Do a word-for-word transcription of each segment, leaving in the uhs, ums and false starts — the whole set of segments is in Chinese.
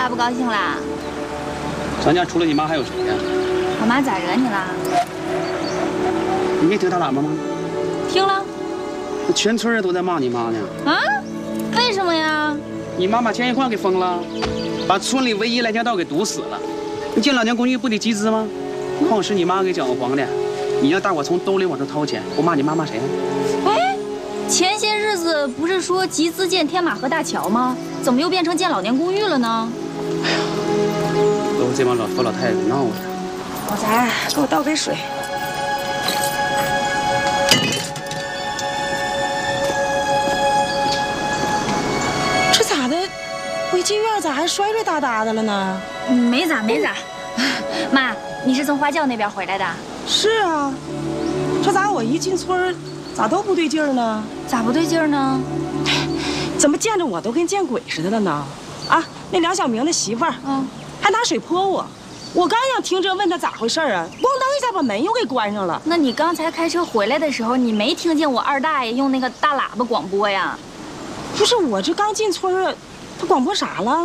不高兴啦？ 咱家除了你妈还有谁呀？ 我妈咋惹你了？ 你没听他喇叭吗？ 听了。 全村人都在骂你妈呢。 啊？为什么呀？ 你妈把钱一矿给封了，把村里唯一来钱道给堵死了。你建老年公寓不得集资吗？矿是你妈给搅和黄的，你让大伙从兜里往上掏钱，不骂你妈骂谁？ 哎，前些日子不是说集资建天马河大桥吗？怎么又变成建老年公寓了呢？ 哎呀，都这帮老头老太太闹的。 老财，给我倒杯水。这咋的？我一进院咋还摔摔哒哒的了呢？ 没咋没咋。妈，你是从花轿那边回来的？ 是啊。这咋我一进村，咋都不对劲儿呢？ 咋不对劲儿呢？ 怎么见着我都跟见鬼似的了呢？啊，那梁小明的媳妇儿，嗯，还拿水泼我。我刚想停车问他咋回事啊，咣当一下把门又给关上了。 那你刚才开车回来的时候，你没听见我二大爷用那个大喇叭广播呀？ 不是，我这刚进村啊，他广播啥了？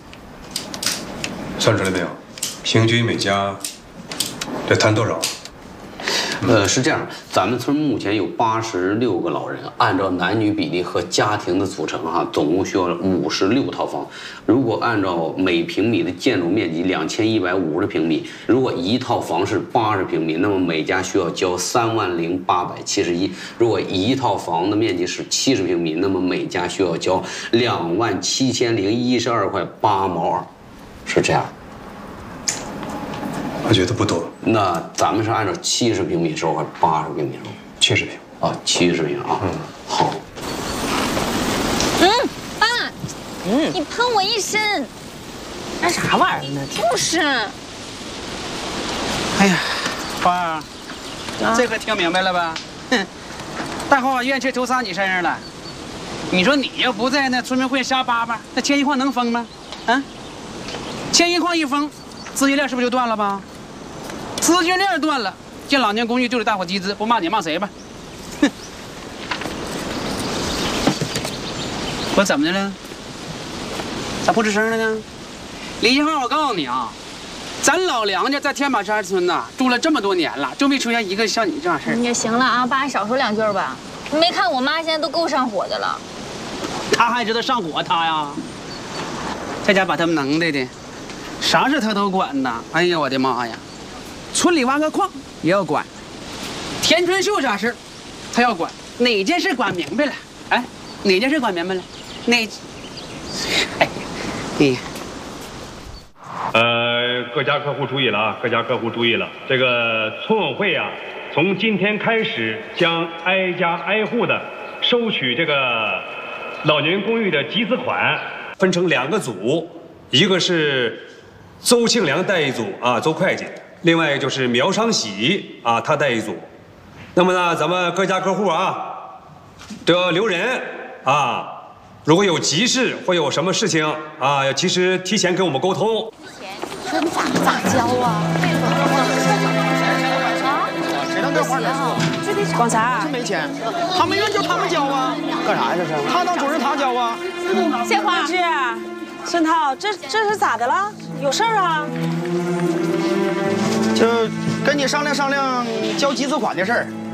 算出来没有？平均每家得摊多少？ 呃，是这样，咱们村目前有八十六个老人，按照男女比例和家庭的组成哈，总共需要五十六套房。如果按照每平米的建筑面积两千一百五十平米，如果一套房是八十平米，那么每家需要交三万零八百七十一。如果一套房的面积是七十平米，那么每家需要交两万七千零一十二块八毛二，是这样。 我觉得不多。 那咱们是按照七十平米收还是八十平米收？ 七十平啊，七十平啊。嗯，好。 嗯，爸，嗯，你喷我一身， 干啥玩意儿呢？ 就是。 哎呀，花儿，啊、这回听明白了吧？哼，大伙把怨气都撒你身上了。你说你要不在那村民会瞎叭叭，那千一矿能封吗？啊，千一矿一封，资金链是不是就断了吧？资金链断了，建老年公寓就得大伙集资，不骂你骂谁吧？哼！我怎么的了？咋不吱声了呢？李金花，我告诉你啊，咱老梁家在天马山村呐住了这么多年了，就没出现一个像你这样事儿。 也行了啊，爸，少说两句吧。你没看我妈现在都够上火的了。 她还知道上火，她呀，这家把他们能耐的，啥事她都管呐。哎呀，我的妈呀！村里挖个矿也要管，田春秀啥事他要管，哪件事管明白了？哎，哪件事管明白了？哪？哎，你。 呃，各家客户注意了啊！各家客户注意了，这个村委会啊，从今天开始将挨家挨户的收取这个老年公寓的集资款， 分成两个组，一个是邹庆良带一组啊，邹会计。另外就是苗昌喜啊，他带一组。那么呢，咱们各家各户啊都要留人啊。如果有急事或有什么事情啊，要及时提前跟我们沟通。 这咋咋交啊？ 谁能跟花开说？ 广财是没钱，他们愿就他们交啊。干啥呀这是？他当主任他交啊。 谢花是，孙涛，这这是咋的了？有事儿啊？ 就跟你商量商量交集资款的事儿。